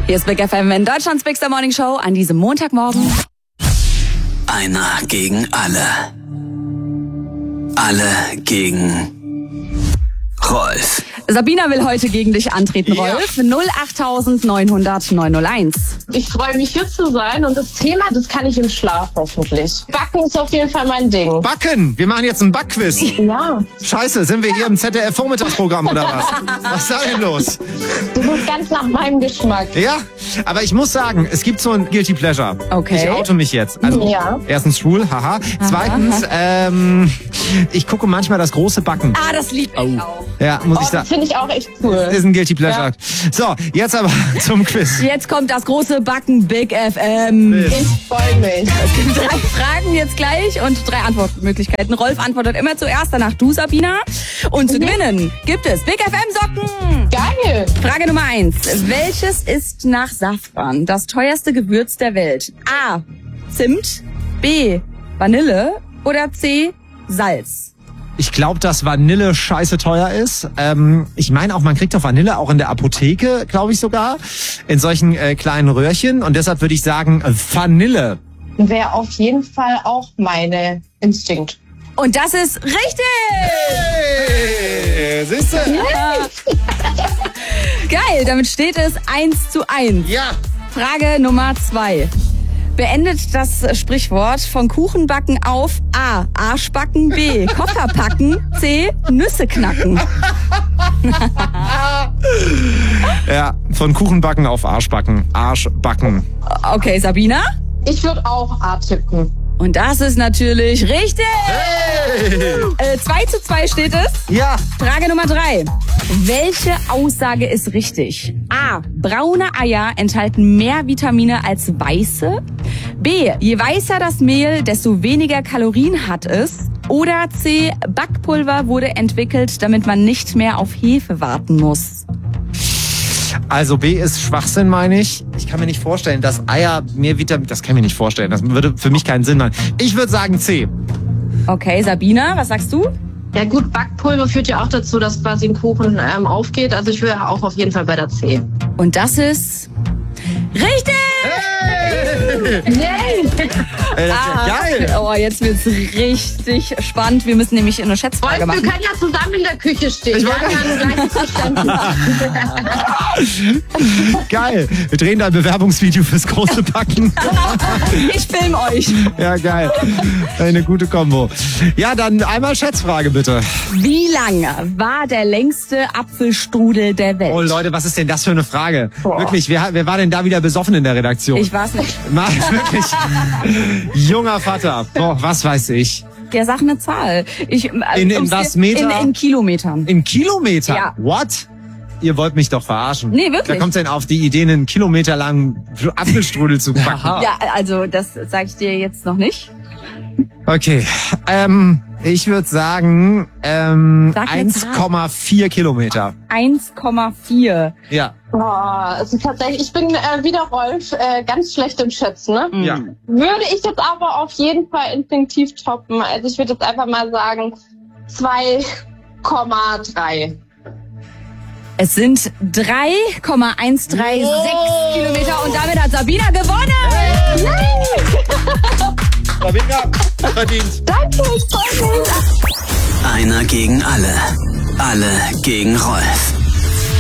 Hier ist Big FM in Deutschlands Big Star Morning Show an diesem Montagmorgen. Einer gegen alle. Alle gegen Rolf. Sabina will heute gegen dich antreten, Rolf. 08900 901. Ich freue mich, hier zu sein und das Thema, das kann ich im Schlaf hoffentlich. Backen ist auf jeden Fall mein Ding. Backen! Wir machen jetzt ein Backquiz. Ja. Scheiße, sind wir hier im ZDF-Vormittagsprogramm oder was? Was ist da denn los? Das ist ganz nach meinem Geschmack. Ja, aber ich muss sagen, es gibt so ein Guilty Pleasure. Okay. Ich oute mich jetzt. Also, Ja. erstens schwul, haha. Zweitens, ich gucke manchmal das große Backen. Ah, das liebe ich auch. Ja, muss ich Das sagen. finde ich auch echt cool. Ist ein Guilty Pleasure. Ja. So, jetzt aber zum Quiz. Jetzt kommt das große Backen Big FM. Ich freue mich. Es gibt 3 Fragen jetzt gleich und 3 Antwortmöglichkeiten. Rolf antwortet immer zuerst, danach du, Sabina. Und zu gewinnen gibt es Big FM Socken. Geil. Frage Nummer 1. Welches ist nach Safran das teuerste Gewürz der Welt? A. Zimt, B. Vanille oder C. Salz? Ich glaube, dass Vanille scheiße teuer ist. Ich meine auch, man kriegt doch Vanille auch in der Apotheke, glaube ich sogar, in solchen kleinen Röhrchen. Und deshalb würde ich sagen Vanille. Wäre auf jeden Fall auch meine Instinkt. Und das ist richtig! Hey, siehst du? Geil, damit steht es 1:1. Ja. Frage Nummer 2. Beendet das Sprichwort von Kuchenbacken auf A. Arschbacken, B. Koffer packen, C. Nüsse knacken. Ja, von Kuchenbacken auf Arschbacken. Arschbacken. Okay, Sabina? Ich würde auch A tippen. Und das ist natürlich richtig. Hey. 2:2 steht es. Ja. Frage Nummer 3. Welche Aussage ist richtig? A. Braune Eier enthalten mehr Vitamine als weiße. B. Je weißer das Mehl, desto weniger Kalorien hat es. Oder C. Backpulver wurde entwickelt, damit man nicht mehr auf Hefe warten muss. Also B ist Schwachsinn, meine ich. Ich kann mir nicht vorstellen, dass Eier mehr Vitamin... Das kann ich mir nicht vorstellen. Das würde für mich keinen Sinn machen. Ich würde sagen C. Okay, Sabina, was sagst du? Ja gut, Backpulver führt ja auch dazu, dass quasi ein Kuchen aufgeht. Also ich wäre auch auf jeden Fall bei der C. Und das ist richtig! Yay! Das ist ja geil. Oh, jetzt wird's richtig spannend. Wir müssen nämlich eine Schätzfrage Wir machen. können ja zusammen in der Küche stehen. Wir haben ja ein gleiches Verständnis. Geil. Wir drehen da ein Bewerbungsvideo fürs große Backen. Ich film euch. Ja, geil. Eine gute Kombo. Ja, dann einmal Schätzfrage, bitte. Wie lang war der längste Apfelstrudel der Welt? Oh, Leute, was ist denn das für eine Frage? Wirklich, wer war denn da wieder besoffen in der Redaktion? Ich weiß nicht. Mal wirklich. Junger Vater. Boah, was weiß ich. Ja, sag eine Zahl. In was Meter? In Kilometern. In Kilometer? Ja. What? Ihr wollt mich doch verarschen. Nee, wirklich. Wer kommt denn auf die Idee, einen kilometerlangen Apfelstrudel zu backen? Ja, also das sage ich dir jetzt noch nicht. Okay, ich würde sagen Sag eine Zahl. 1,4 Kilometer. 1,4. Ja. Boah, es ist tatsächlich, ich bin wieder Rolf, ganz schlecht im Schätzen, ne? Ja. Würde ich jetzt aber auf jeden Fall instinktiv toppen. Also ich würde jetzt einfach mal sagen 2,3. Es sind 3,136 Kilometer und damit hat Sabina gewonnen. Sabina, verdient. Danke, ich freue mich. Einer gegen alle. Alle gegen Rolf.